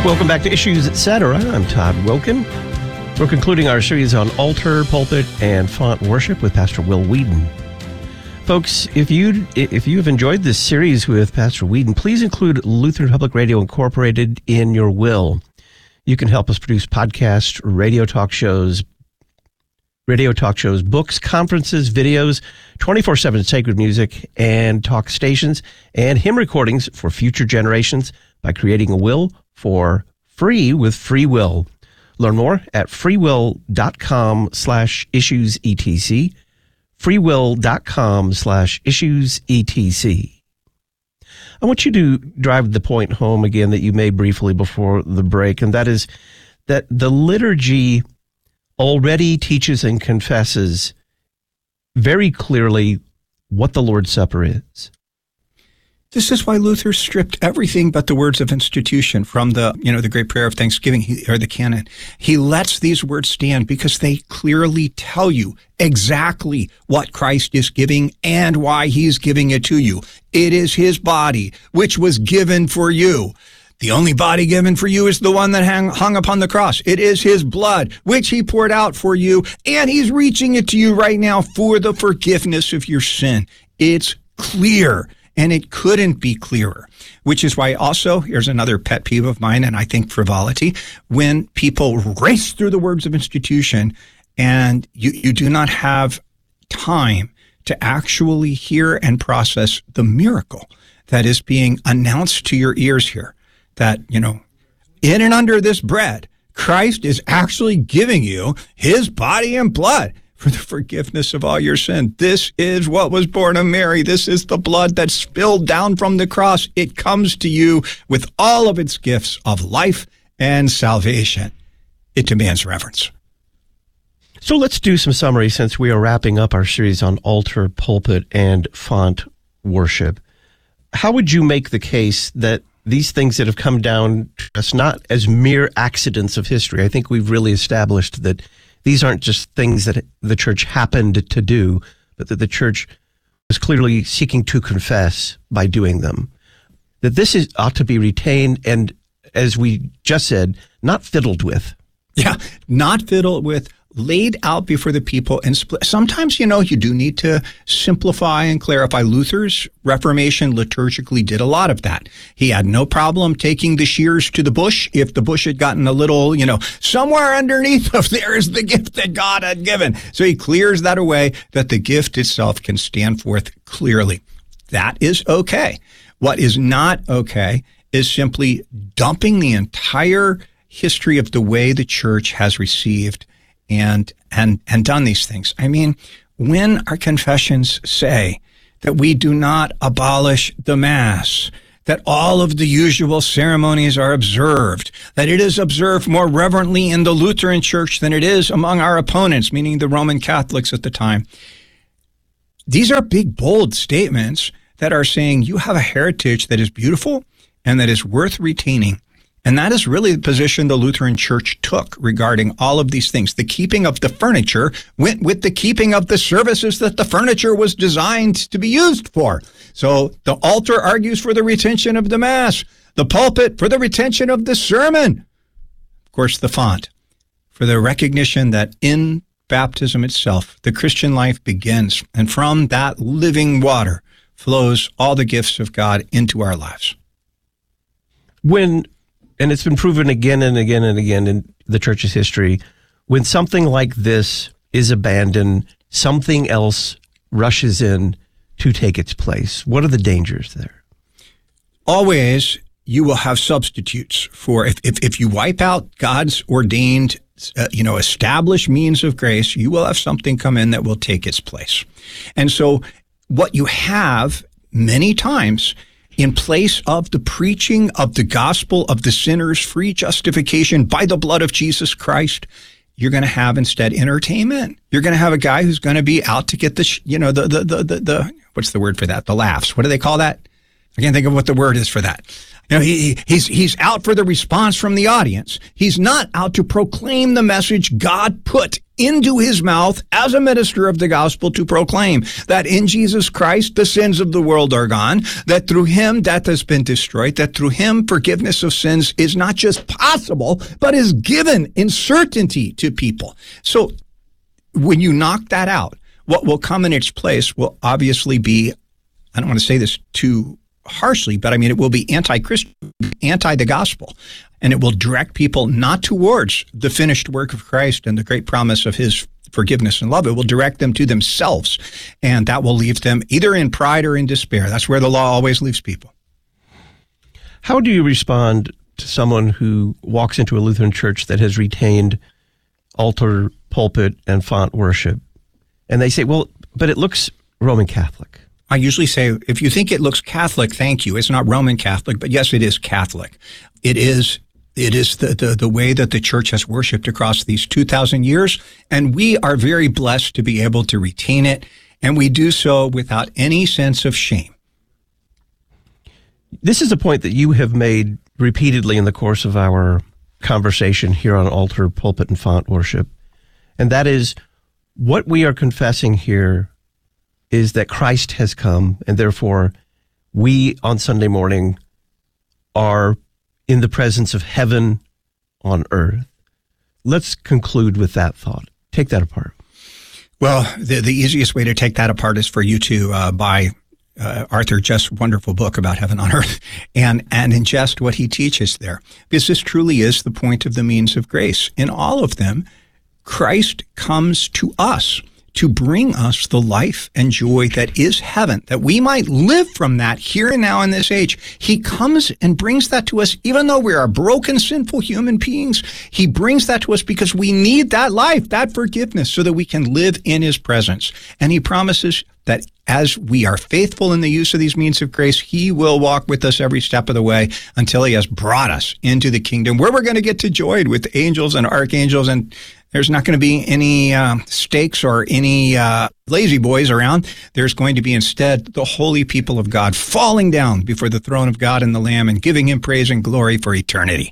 Welcome back to Issues Etc. I'm Todd Wilkin. We're concluding our series on altar, pulpit, and font worship with Pastor Will Weedon. Folks, if you have enjoyed this series with Pastor Weedon, please include Lutheran Public Radio Incorporated in your will. You can help us produce podcasts, radio talk shows, books, conferences, videos, 24/7 sacred music, and talk stations, and hymn recordings for future generations by creating a will for free with Free Will. Learn more at freewill.com/issuesetc, freewill.com/issuesetc. I want you to drive the point home again that you made briefly before the break, and that is that the liturgy already teaches and confesses very clearly what the Lord's Supper is. This is why Luther stripped everything but the words of institution from the great prayer of thanksgiving or the canon. He lets these words stand because they clearly tell you exactly what Christ is giving and why he's giving it to you. It is his body, which was given for you. The only body given for you is the one that hung upon the cross. It is his blood, which he poured out for you, and he's reaching it to you right now for the forgiveness of your sin. It's clear. And it couldn't be clearer, which is why also, here's another pet peeve of mine, and I think frivolity, when people race through the words of institution and you do not have time to actually hear and process the miracle that is being announced to your ears here, that, in and under this bread, Christ is actually giving you his body and blood for the forgiveness of all your sin. This is what was born of Mary. This is the blood that spilled down from the cross. It comes to you with all of its gifts of life and salvation. It demands reverence. So let's do some summary since we are wrapping up our series on altar, pulpit, and font worship. How would you make the case that these things that have come down to us not as mere accidents of history? I think we've really established that these aren't just things that the church happened to do, but that the church was clearly seeking to confess by doing them. That this ought to be retained and, as we just said, not fiddled with. Yeah, not fiddled with, laid out before the people and split. Sometimes, you do need to simplify and clarify. Luther's Reformation liturgically did a lot of that. He had no problem taking the shears to the bush if the bush had gotten a little, somewhere underneath of there is the gift that God had given. So he clears that away, that the gift itself can stand forth clearly. That is okay. What is not okay is simply dumping the entire history of the way the church has received and done these things. I mean, when our confessions say that we do not abolish the Mass, that all of the usual ceremonies are observed, that it is observed more reverently in the Lutheran Church than it is among our opponents, meaning the Roman Catholics at the time. These are big, bold statements that are saying you have a heritage that is beautiful and that is worth retaining. And that is really the position the Lutheran Church took regarding all of these things. The keeping of the furniture went with the keeping of the services that the furniture was designed to be used for. So the altar argues for the retention of the Mass, the pulpit for the retention of the sermon. Of course, the font for the recognition that in baptism itself, the Christian life begins, and from that living water flows all the gifts of God into our lives. And it's been proven again and again and again in the church's history, when something like this is abandoned, something else rushes in to take its place. What are the dangers there? Always, you will have substitutes for, if you wipe out God's ordained, established means of grace, you will have something come in that will take its place. And so what you have many times in place of the preaching of the gospel of the sinner's free justification by the blood of Jesus Christ, you're going to have instead entertainment. You're going to have a guy who's going to be out to get the what's the word for that? The laughs. What do they call that? I can't think of what the word is for that. You know, he's out for the response from the audience. He's not out to proclaim the message God put into his mouth as a minister of the gospel to proclaim that in Jesus Christ, the sins of the world are gone, that through him death has been destroyed, that through him forgiveness of sins is not just possible, but is given in certainty to people. So when you knock that out, what will come in its place will obviously be, I don't want to say this too harshly, but I mean, it will be anti-Christian, anti the gospel, and it will direct people not towards the finished work of Christ and the great promise of his forgiveness and love. It will direct them to themselves, and that will leave them either in pride or in despair. That's where the law always leaves people. How do you respond to someone who walks into a Lutheran church that has retained altar, pulpit, and font worship, and they say, well, but it looks Roman Catholic? I usually say, if you think it looks Catholic, thank you. It's not Roman Catholic, but yes, it is Catholic. It is the way that the church has worshiped across these 2,000 years, and we are very blessed to be able to retain it, and we do so without any sense of shame. This is a point that you have made repeatedly in the course of our conversation here on Altar, Pulpit, and Font Worship, and that is what we are confessing here is that Christ has come, and therefore we on Sunday morning are in the presence of heaven on earth. Let's conclude with that thought. Take that apart. Well, the easiest way to take that apart is for you to buy Arthur Just's wonderful book about heaven on earth and ingest what he teaches there, because this truly is the point of the means of grace. In all of them, Christ comes to us to bring us the life and joy that is heaven, that we might live from that here and now in this age. He comes and brings that to us, even though we are broken, sinful human beings. He brings that to us because we need that life, that forgiveness, so that we can live in his presence. And he promises that as we are faithful in the use of these means of grace, he will walk with us every step of the way until he has brought us into the kingdom where we're going to get to joy with angels and archangels, and there's not going to be any stakes or any lazy boys around. There's going to be instead the holy people of God falling down before the throne of God and the Lamb and giving him praise and glory for eternity.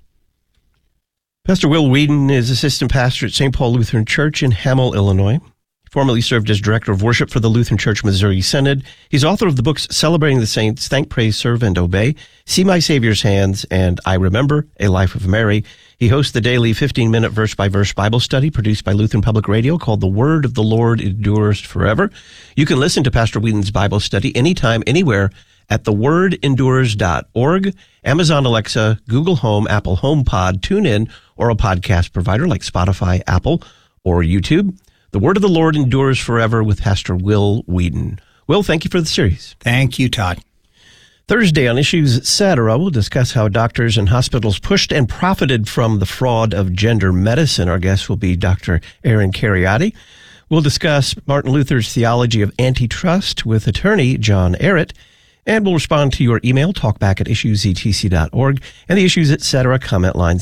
Pastor Will Weedon is assistant pastor at St. Paul Lutheran Church in Hamel, Illinois. Formerly served as director of worship for the Lutheran Church Missouri Synod. He's author of the books Celebrating the Saints, Thank, Praise, Serve, and Obey, See My Savior's Hands, and I Remember, A Life of Mary. He hosts the daily 15-minute verse-by-verse Bible study produced by Lutheran Public Radio called The Word of the Lord Endures Forever. You can listen to Pastor Weedon's Bible study anytime, anywhere at thewordendures.org, Amazon Alexa, Google Home, Apple HomePod, TuneIn, or a podcast provider like Spotify, Apple, or YouTube. The Word of the Lord Endures Forever with Pastor Will Weedon. Will, thank you for the series. Thank you, Todd. Thursday on Issues Etc., we'll discuss how doctors and hospitals pushed and profited from the fraud of gender medicine. Our guest will be Dr. Aaron Kheriaty. We'll discuss Martin Luther's theology of antitrust with attorney John Ehret, and we'll respond to your email, talkback@issuesetc.org, and the Issues Etc. comment line,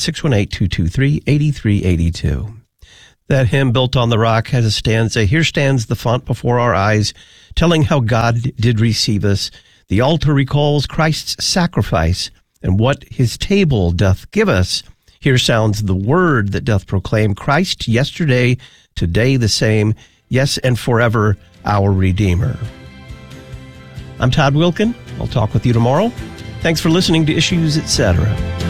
618-223-8382. That hymn, Built on the Rock, has a stanza, Here stands the font before our eyes, telling how God did receive us. The altar recalls Christ's sacrifice, and what his table doth give us. Here sounds the word that doth proclaim Christ yesterday, today the same, yes, and forever our Redeemer. I'm Todd Wilkin. I'll talk with you tomorrow. Thanks for listening to Issues Etc.